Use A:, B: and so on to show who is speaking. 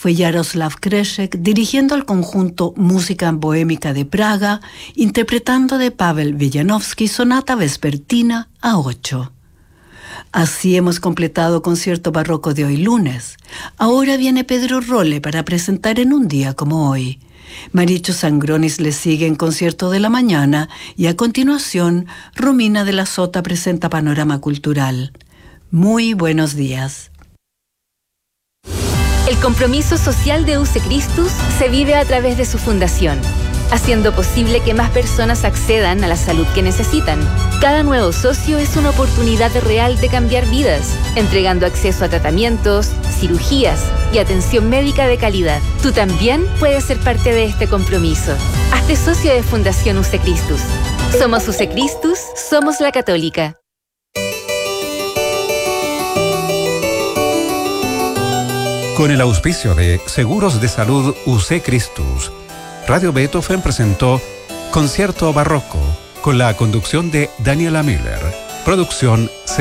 A: fue Jaroslav Kreszek dirigiendo al conjunto Música Bohémica de Praga, interpretando de Pavel Villanovsky Sonata Vespertina a 8. Así hemos completado Concierto Barroco de hoy lunes. Ahora viene Pedro Rolle para presentar en un día como hoy. Maricho Sangronis le sigue en Concierto de la Mañana y a continuación Romina de la Sota presenta Panorama Cultural. Muy buenos días.
B: El compromiso social de UC Christus se vive a través de su fundación, haciendo posible que más personas accedan a la salud que necesitan. Cada nuevo socio es una oportunidad real de cambiar vidas, entregando acceso a tratamientos, cirugías y atención médica de calidad. Tú también puedes ser parte de este compromiso. Hazte socio de Fundación UC Christus. Somos UC Christus, somos la Católica.
C: Con el auspicio de Seguros de Salud UC Christus, Radio Beethoven presentó Concierto Barroco con la conducción de Daniela Miller. Producción